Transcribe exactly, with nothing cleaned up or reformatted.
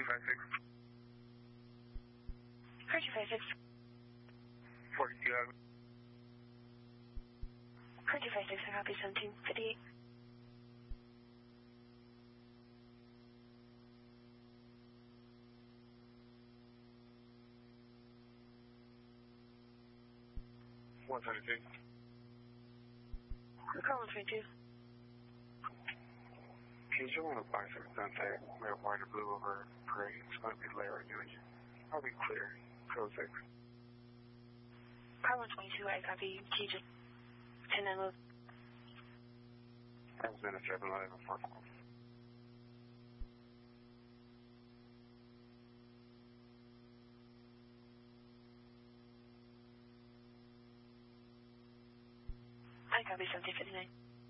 two five six. Car two five six. forty-two Ave. Car two five six, I copy seventeen fifty-eight. one twenty-two. Car one twenty-two. Can you show me the black six Sunset? We have white or blue over parade. It's going to be layering you. I'll be clear. Code six. Car one twenty-two, I copy. Can you just ten nine move? I was in a seven eleven four four. I copy seventeen fifty-nine.